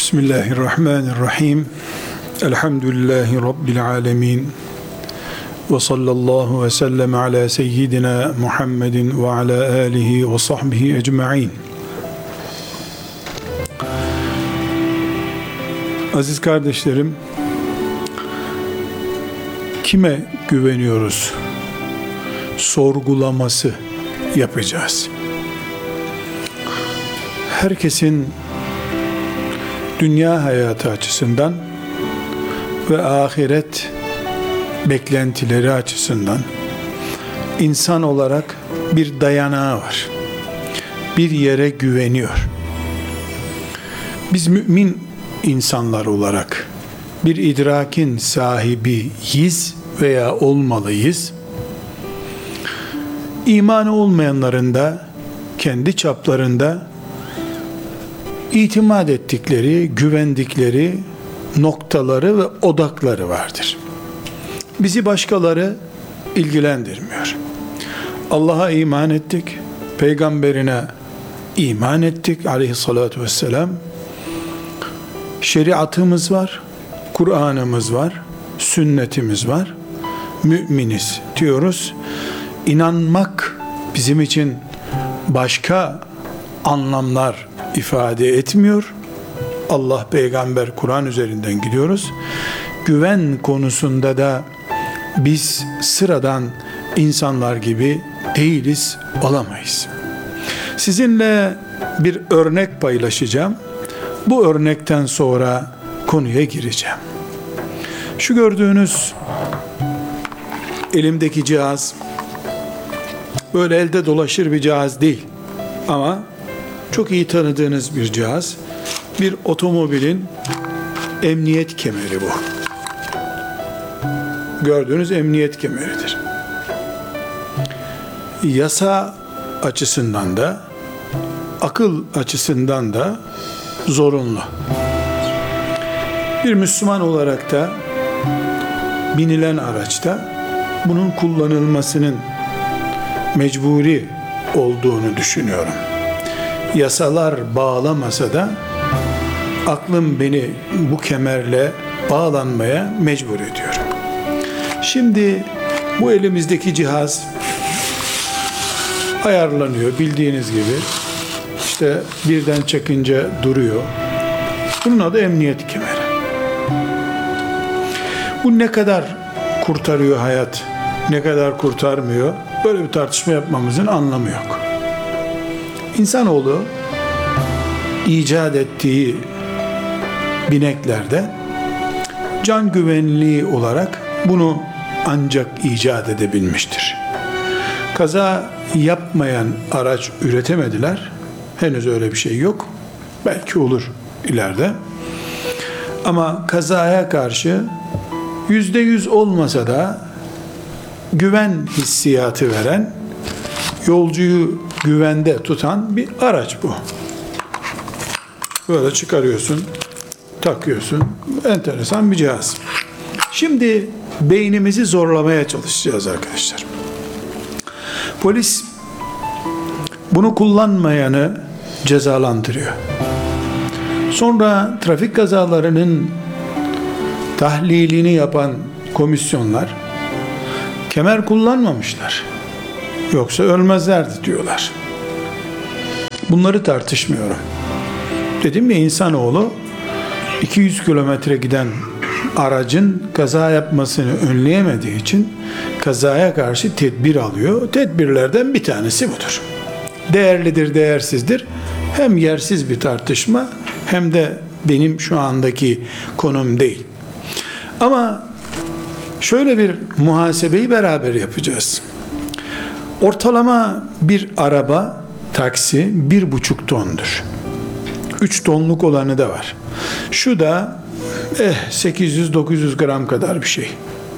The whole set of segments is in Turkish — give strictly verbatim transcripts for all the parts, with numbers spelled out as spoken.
Bismillahirrahmanirrahim. Elhamdülillahi Rabbil alemin. Ve sallallahu ve sellem ala seyyidina Muhammedin ve ala alihi ve sahbihi ecma'in. Aziz kardeşlerim, kime güveniyoruz sorgulaması yapacağız. Herkesin dünya hayatı açısından ve ahiret beklentileri açısından insan olarak bir dayanağı var. Bir yere güveniyor. Biz mümin insanlar olarak bir idrakin sahibiyiz veya olmalıyız. İmanı olmayanların da kendi çaplarında itimat ettikleri, güvendikleri noktaları ve odakları vardır. Bizi başkaları ilgilendirmiyor. Allah'a iman ettik, peygamberine iman ettik aleyhissalatu vesselam. Şeriatımız var, Kur'an'ımız var, sünnetimiz var. Müminiz diyoruz. İnanmak bizim için başka anlamlar ifade etmiyor. Allah, peygamber, Kur'an üzerinden gidiyoruz. Güven konusunda da biz sıradan insanlar gibi değiliz, olamayız. Sizinle bir örnek paylaşacağım. Bu örnekten sonra konuya gireceğim. Şu gördüğünüz elimdeki cihaz böyle elde dolaşır bir cihaz değil. Ama çok iyi tanıdığınız bir cihaz. Bir otomobilin emniyet kemeri bu. Gördüğünüz emniyet kemeridir. Yasa açısından da, akıl açısından da zorunlu. Bir Müslüman olarak da binilen araçta bunun kullanılmasının mecburi olduğunu düşünüyorum. Yasalar bağlamasa da aklım beni bu kemerle bağlanmaya mecbur ediyor. Şimdi bu elimizdeki cihaz ayarlanıyor bildiğiniz gibi. İşte birden çekince duruyor. Bunun adı emniyet kemeri. Bu ne kadar kurtarıyor hayat, ne kadar kurtarmıyor? Böyle bir tartışma yapmamızın anlamı yok. İnsanoğlu icat ettiği bineklerde can güvenliği olarak bunu ancak icat edebilmiştir. Kaza yapmayan araç üretemediler. Henüz öyle bir şey yok. Belki olur ileride. Ama kazaya karşı yüzde yüz olmasa da güven hissiyatı veren, yolcuyu güvende tutan bir araç bu. Böyle çıkarıyorsun, takıyorsun. Enteresan bir cihaz. Şimdi beynimizi zorlamaya çalışacağız arkadaşlar. Polis bunu kullanmayanı cezalandırıyor. Sonra trafik kazalarının tahlilini yapan komisyonlar kemer kullanmamışlar, yoksa ölmezlerdi diyorlar. Bunları tartışmıyorum. Dedim ya, insanoğlu iki yüz kilometre giden aracın kaza yapmasını önleyemediği için kazaya karşı tedbir alıyor. Tedbirlerden bir tanesi budur. Değerlidir, değersizdir. Hem yersiz bir tartışma hem de benim şu andaki konum değil. Ama şöyle bir muhasebeyi beraber yapacağız. Ortalama bir araba, taksi bir buçuk tondur. Üç tonluk olanı da var. Şu da eh, sekiz yüz dokuz yüz gram kadar bir şey.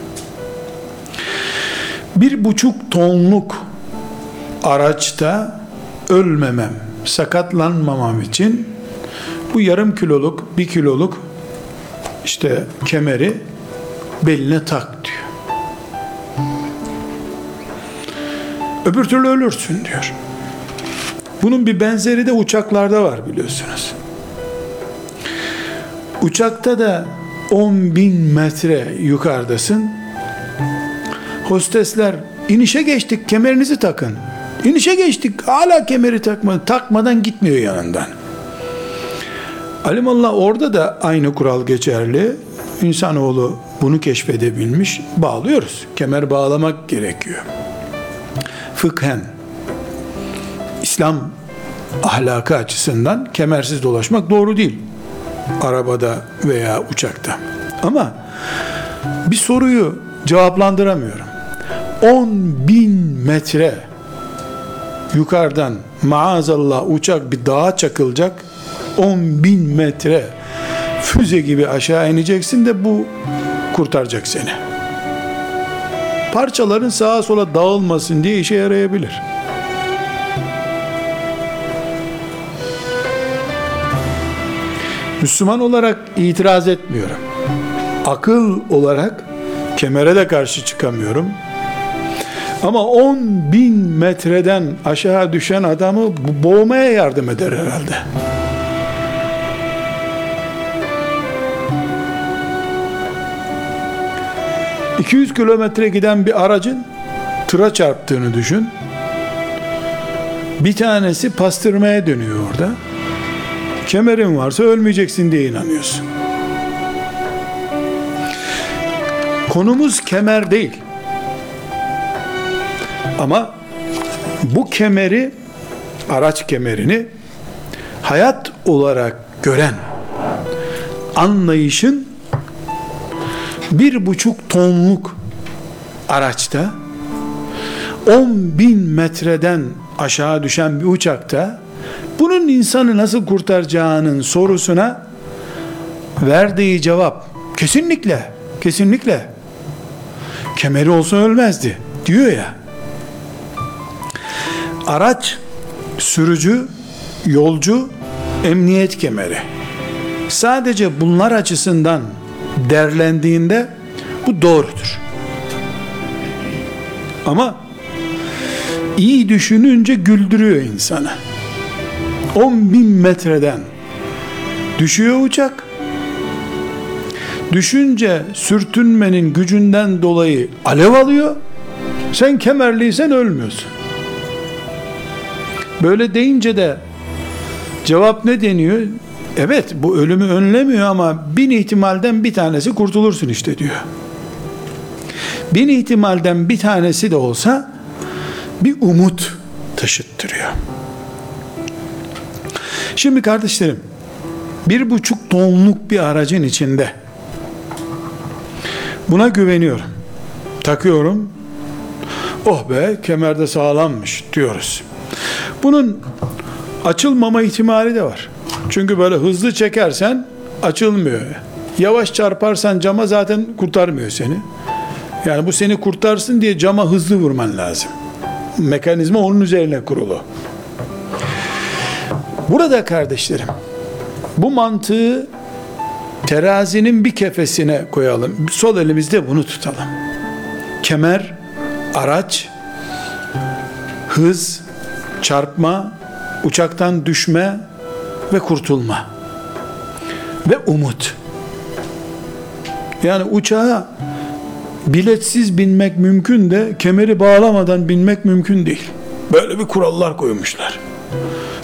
Bir buçuk tonluk araçta ölmemem, sakatlanmamam için bu yarım kiloluk, bir kiloluk işte kemeri beline tak diyor. Öbür türlü ölürsün diyor. Bunun bir benzeri de uçaklarda var biliyorsunuz. Uçakta da on bin metre yukarıdasın. Hostesler, inişe geçtik, kemerinizi takın. İnişe geçtik, hala kemeri takma, takmadan gitmiyor yanından. Alimallah, orada da aynı kural geçerli. İnsanoğlu bunu keşfedebilmiş, bağlıyoruz. Kemer bağlamak gerekiyor. Fıkhen, İslam ahlakı açısından kemersiz dolaşmak doğru değil. Arabada veya uçakta. Ama bir soruyu cevaplandıramıyorum. on bin metre yukarıdan maazallah uçak bir dağa çakılacak, on bin metre füze gibi aşağı ineceksin de bu kurtaracak seni. Parçaların sağa sola dağılmasın diye işe yarayabilir. Müslüman olarak itiraz etmiyorum. Akıl olarak kemere de karşı çıkamıyorum. Ama on bin metreden aşağı düşen adamı boğmaya yardım eder herhalde. iki yüz kilometre giden bir aracın tıra çarptığını düşün. Bir tanesi pastırmaya dönüyor orada. Kemerin varsa ölmeyeceksin diye inanıyorsun. Konumuz kemer değil. Ama bu kemeri, araç kemerini hayat olarak gören anlayışın bir buçuk tonluk araçta, on bin metreden aşağı düşen bir uçakta bunun insanı nasıl kurtaracağının sorusuna verdiği cevap kesinlikle, kesinlikle kemeri olsa ölmezdi diyor ya. Araç, sürücü, yolcu, emniyet kemeri. Sadece bunlar açısından değerlendiğinde bu doğrudur. Ama iyi düşününce güldürüyor insanı. on bin metreden düşüyor uçak. Düşünce sürtünmenin gücünden dolayı alev alıyor. Sen kemerliysen ölmüyorsun. Böyle deyince de cevap ne deniyor? Evet, bu ölümü önlemiyor ama bin ihtimalden bir tanesi kurtulursun işte diyor. Bin ihtimalden bir tanesi de olsa bir umut taşıttırıyor. Şimdi kardeşlerim, bir buçuk tonluk bir aracın içinde buna güveniyorum, takıyorum, oh be kemerde sağlammış diyoruz. Bunun açılmama ihtimali de var. Çünkü böyle hızlı çekersen açılmıyor. Yavaş çarparsan cama zaten kurtarmıyor seni. Yani bu seni kurtarsın diye cama hızlı vurman lazım. Mekanizma onun üzerine kurulu. Burada kardeşlerim, bu mantığı terazinin bir kefesine koyalım. Sol elimizde bunu tutalım. Kemer, araç, hız, çarpma, uçaktan düşme ve kurtulma ve umut. Yani uçağa biletsiz binmek mümkün de kemeri bağlamadan binmek mümkün değil. Böyle bir kurallar koymuşlar.